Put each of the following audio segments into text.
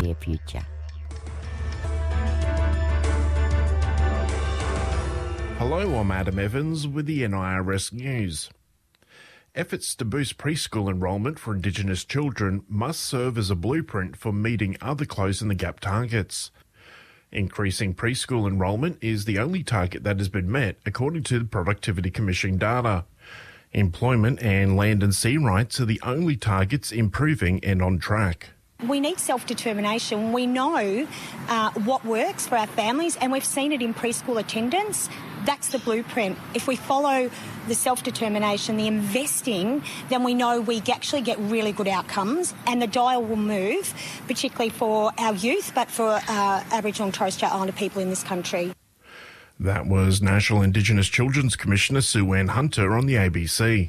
their future. Hello, I'm Adam Evans with the NIRS News. Efforts to boost preschool enrolment for Indigenous children must serve as a blueprint for meeting other close-in-the-gap targets. Increasing preschool enrolment is the only target that has been met, according to the Productivity Commission data. Employment and land and sea rights are the only targets improving and on track. We need self-determination. We know what works for our families, and we've seen it in preschool attendance. That's the blueprint. If we follow the self-determination, the investing, then we know we actually get really good outcomes, and the dial will move, particularly for our youth, but for Aboriginal and Torres Strait Islander people in this country. That was National Indigenous Children's Commissioner Sue Ann Hunter on the ABC.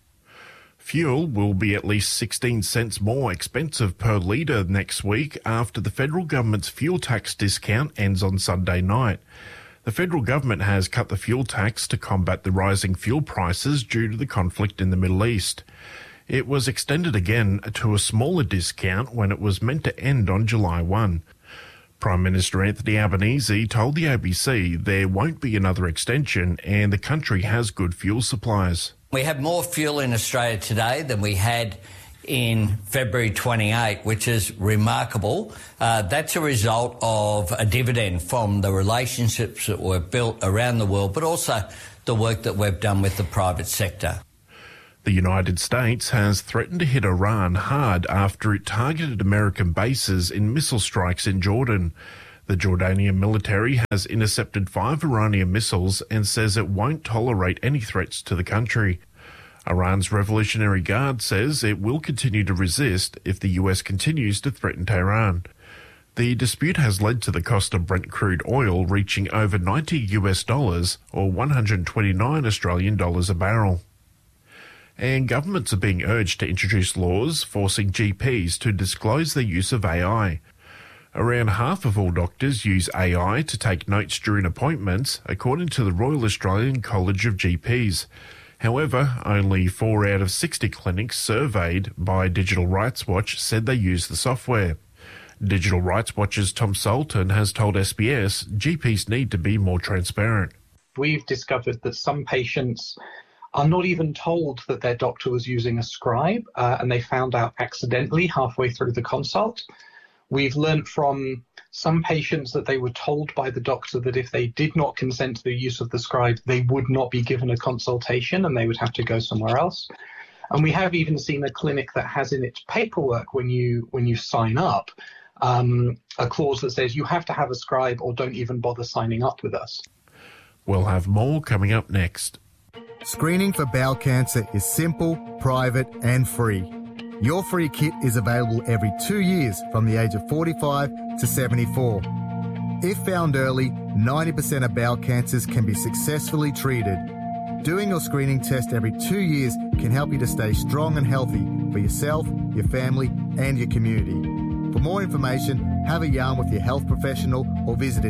Fuel will be at least 16 cents more expensive per litre next week after the federal government's fuel tax discount ends on Sunday night. The federal government has cut the fuel tax to combat the rising fuel prices due to the conflict in the Middle East. It was extended again to a smaller discount when it was meant to end on July 1. Prime Minister Anthony Albanese told the ABC there won't be another extension and the country has good fuel supplies. We have more fuel in Australia today than we had in February 28, which is remarkable. That's a result of a dividend from the relationships that were built around the world, but also the work that we've done with the private sector. The United States has threatened to hit Iran hard after it targeted American bases in missile strikes in Jordan. The Jordanian military has intercepted 5 Iranian missiles and says it won't tolerate any threats to the country. Iran's Revolutionary Guard says it will continue to resist if the US continues to threaten Tehran. The dispute has led to the cost of Brent crude oil reaching over $90 or 129 Australian dollars a barrel. And governments are being urged to introduce laws forcing GPs to disclose their use of AI. Around half of all doctors use AI to take notes during appointments, according to the Royal Australian College of GPs. However, only 4 out of 60 clinics surveyed by Digital Rights Watch said they use the software. Digital Rights Watch's Tom Sultan has told SBS GPs need to be more transparent. We've discovered that some patients are not even told that their doctor was using a scribe, and they found out accidentally halfway through the consult. We've learned from some patients that they were told by the doctor that if they did not consent to the use of the scribe, they would not be given a consultation and they would have to go somewhere else. And we have even seen a clinic that has in its paperwork when you sign up a clause that says you have to have a scribe or don't even bother signing up with us. We'll have more coming up next. Screening for bowel cancer is simple, private and free. Your free kit is available every 2 years from the age of 45 to 74. If found early, 90% of bowel cancers can be successfully treated. Doing your screening test every 2 years can help you to stay strong and healthy for yourself, your family and your community. For more information, have a yarn with your health professional or visit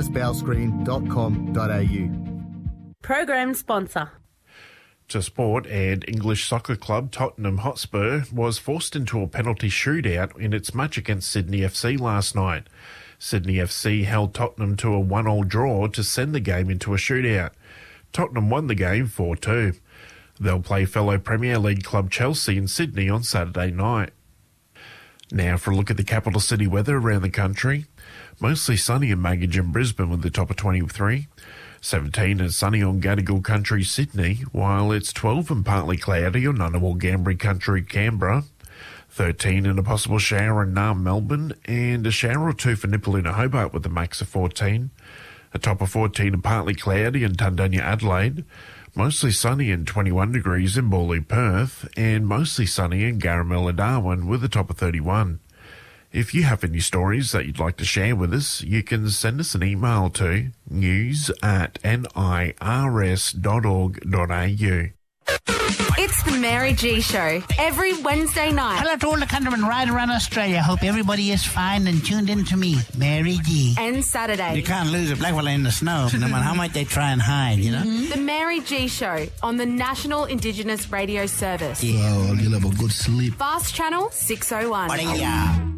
indigenousbowelscreen.com.au. Program sponsor. To sport, and English soccer club Tottenham Hotspur was forced into a penalty shootout in its match against Sydney FC last night. Sydney FC held Tottenham to a 1-1 draw to send the game into a shootout. Tottenham won the game 4-2. They'll play fellow Premier League club Chelsea in Sydney on Saturday night. Now for a look at the capital city weather around the country. Mostly sunny in Maggie and Brisbane with the top of 23. 17 and sunny on Gadigal Country, Sydney, while it's 12 and partly cloudy on Ngunnawal Gambri Country, Canberra. 13 and a possible shower in Naarm, Melbourne, and a shower or two for Nipaluna, Hobart with a max of 14. A top of 14 and partly cloudy in Tundunya, Adelaide. Mostly sunny and 21 degrees in Bawley, Perth, and mostly sunny in Garamella, Darwin with a top of 31. If you have any stories that you'd like to share with us, you can send us an email to news@nirs.org.au. It's the Mary G Show every Wednesday night. Hello to all the countrymen right around Australia. Hope everybody is fine and tuned in to me, Mary G. And Saturday. You can't lose a black fella in the snow, no matter how much they try and hide, you know. The Mary G Show on the National Indigenous Radio Service. Yeah, well, you'll have a good sleep. Fast Channel 601.